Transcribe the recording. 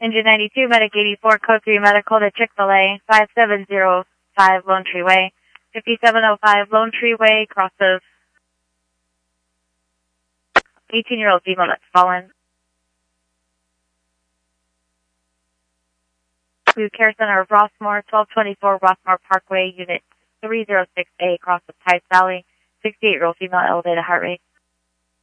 Engine 92, Medic 84, Code 3 Medical to Chick-fil-A, 5705 Lone Tree Way. 5705 Lone Tree Way, cross of 18-year-old female that's fallen. To Care Center of Rossmore, 1224 Rossmore Parkway, Unit 306A, cross of Tice Valley. 68-year-old female, elevated heart rate.